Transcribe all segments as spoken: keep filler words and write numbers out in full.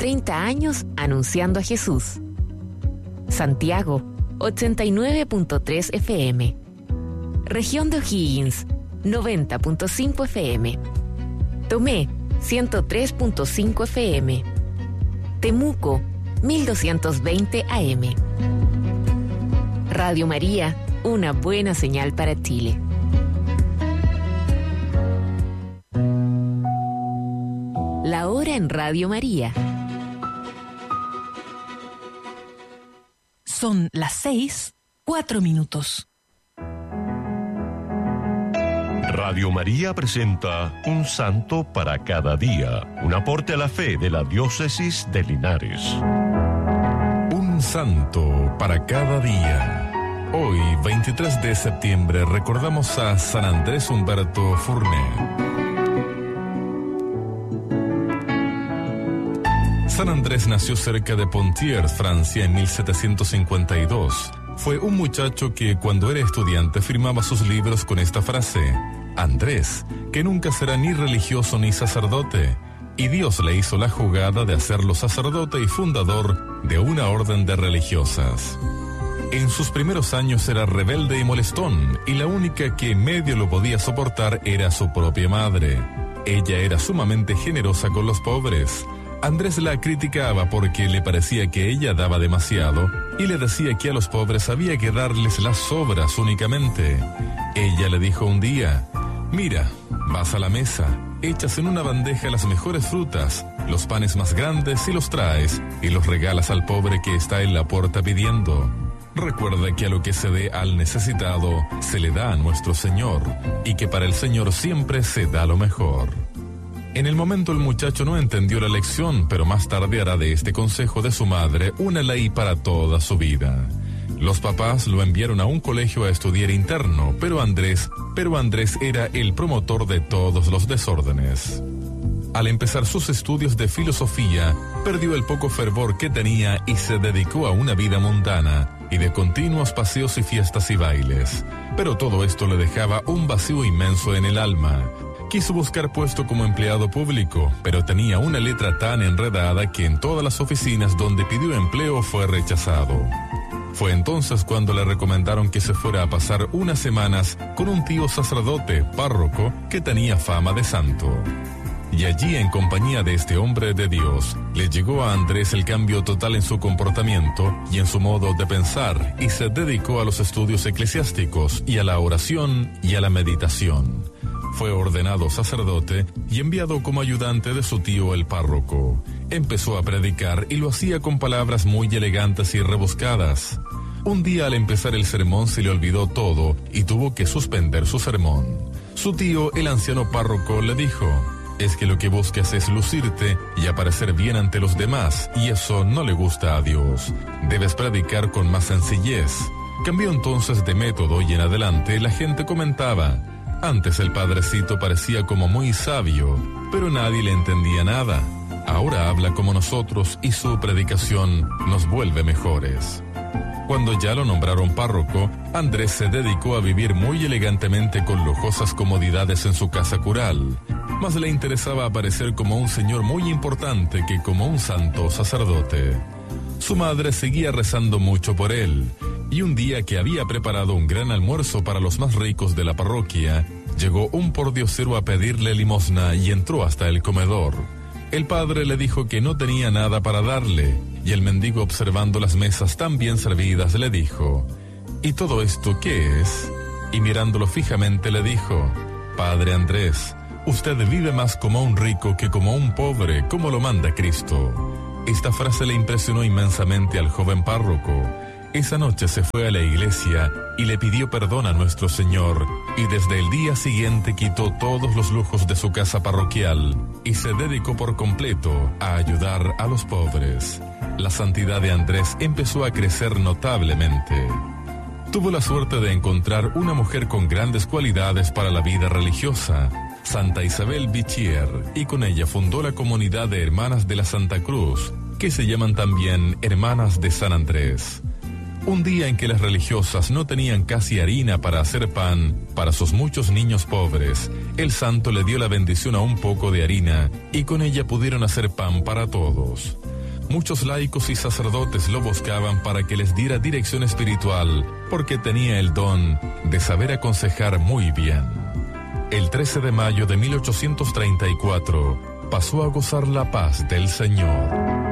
treinta años anunciando a Jesús. Santiago, ochenta y nueve punto tres F M. Región de O'Higgins, noventa punto cinco F M. Tomé, ciento tres punto cinco F M. Temuco, mil doscientos veinte A M. Radio María, una buena señal para Chile. La hora en Radio María. Son las seis, cuatro minutos. Radio María presenta Un Santo para cada día, un aporte a la fe de la Diócesis de Linares. Un Santo para cada día. Hoy, veintitrés de septiembre, recordamos a San Andrés Humberto Fournet. San Andrés nació cerca de Pontiers, Francia, en mil setecientos cincuenta y dos. Fue un muchacho que, cuando era estudiante, firmaba sus libros con esta frase: Andrés, que nunca será ni religioso ni sacerdote. Y Dios le hizo la jugada de hacerlo sacerdote y fundador de una orden de religiosas. En sus primeros años era rebelde y molestón, y la única que medio lo podía soportar era su propia madre. Ella era sumamente generosa con los pobres. Andrés la criticaba porque le parecía que ella daba demasiado y le decía que a los pobres había que darles las sobras únicamente. Ella le dijo un día: mira, vas a la mesa, echas en una bandeja las mejores frutas, los panes más grandes y los traes y los regalas al pobre que está en la puerta pidiendo. Recuerda que a lo que se dé al necesitado se le da a nuestro Señor y que para el Señor siempre se da lo mejor. En el momento el muchacho no entendió la lección, pero más tarde hará de este consejo de su madre una ley para toda su vida. Los papás lo enviaron a un colegio a estudiar interno, pero Andrés, pero Andrés era el promotor de todos los desórdenes. Al empezar sus estudios de filosofía, perdió el poco fervor que tenía y se dedicó a una vida mundana y de continuos paseos y fiestas y bailes. Pero todo esto le dejaba un vacío inmenso en el alma. Quiso buscar puesto como empleado público, pero tenía una letra tan enredada que en todas las oficinas donde pidió empleo fue rechazado. Fue entonces cuando le recomendaron que se fuera a pasar unas semanas con un tío sacerdote, párroco, que tenía fama de santo. Y allí, en compañía de este hombre de Dios, le llegó a Andrés el cambio total en su comportamiento y en su modo de pensar, y se dedicó a los estudios eclesiásticos y a la oración y a la meditación. Fue ordenado sacerdote y enviado como ayudante de su tío el párroco. Empezó a predicar y lo hacía con palabras muy elegantes y rebuscadas. Un día, al empezar el sermón, se le olvidó todo y tuvo que suspender su sermón. Su tío, el anciano párroco, le dijo: es que lo que buscas es lucirte y aparecer bien ante los demás, y eso no le gusta a Dios. Debes predicar con más sencillez. Cambió entonces de método y en adelante la gente comentaba: antes el padrecito parecía como muy sabio, pero nadie le entendía nada. Ahora habla como nosotros y su predicación nos vuelve mejores. Cuando ya lo nombraron párroco, Andrés se dedicó a vivir muy elegantemente con lujosas comodidades en su casa cural. Más le interesaba aparecer como un señor muy importante que como un santo sacerdote. Su madre seguía rezando mucho por él, y un día que había preparado un gran almuerzo para los más ricos de la parroquia, llegó un pordiosero a pedirle limosna y entró hasta el comedor. El padre le dijo que no tenía nada para darle, y el mendigo, observando las mesas tan bien servidas, le dijo: ¿y todo esto qué es? Y mirándolo fijamente le dijo: Padre Andrés, usted vive más como un rico que como un pobre, como lo manda Cristo. Esta frase le impresionó inmensamente al joven párroco. Esa noche se fue a la iglesia y le pidió perdón a nuestro Señor, y desde el día siguiente quitó todos los lujos de su casa parroquial y se dedicó por completo a ayudar a los pobres. La santidad de Andrés empezó a crecer notablemente. Tuvo la suerte de encontrar una mujer con grandes cualidades para la vida religiosa, Santa Isabel Bichier, y con ella fundó la comunidad de Hermanas de la Santa Cruz, que se llaman también Hermanas de San Andrés. Un día en que las religiosas no tenían casi harina para hacer pan para sus muchos niños pobres, el santo le dio la bendición a un poco de harina y con ella pudieron hacer pan para todos. Muchos laicos y sacerdotes lo buscaban para que les diera dirección espiritual, porque tenía el don de saber aconsejar muy bien. El trece de mayo de mil ochocientos treinta y cuatro pasó a gozar la paz del Señor.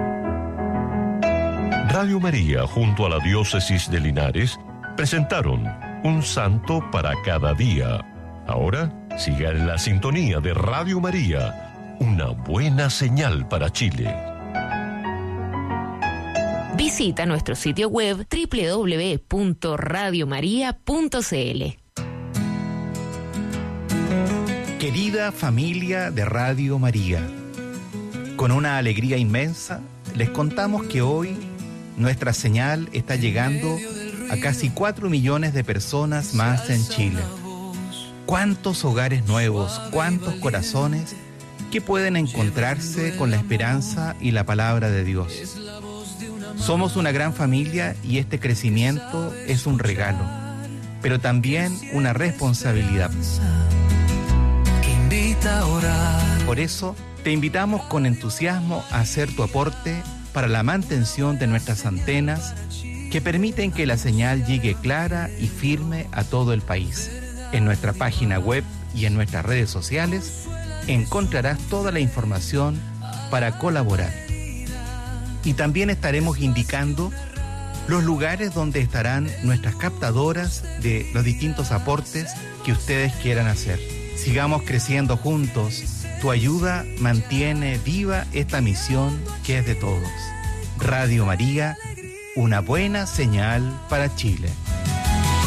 Radio María, junto a la Diócesis de Linares, presentaron Un Santo para Cada Día. Ahora, siga en la sintonía de Radio María, una buena señal para Chile. Visita nuestro sitio web doble u doble u doble u punto radio maría punto c l. Querida familia de Radio María, con una alegría inmensa les contamos que hoy nuestra señal está llegando a casi cuatro millones de personas más en Chile. ¿Cuántos hogares nuevos, cuántos corazones que pueden encontrarse con la esperanza y la palabra de Dios? Somos una gran familia y este crecimiento es un regalo, pero también una responsabilidad. Por eso, te invitamos con entusiasmo a hacer tu aporte para la mantención de nuestras antenas que permiten que la señal llegue clara y firme a todo el país. En nuestra página web y en nuestras redes sociales encontrarás toda la información para colaborar. Y también estaremos indicando los lugares donde estarán nuestras captadoras de los distintos aportes que ustedes quieran hacer. Sigamos creciendo juntos. Tu ayuda mantiene viva esta misión que es de todos. Radio María, una buena señal para Chile.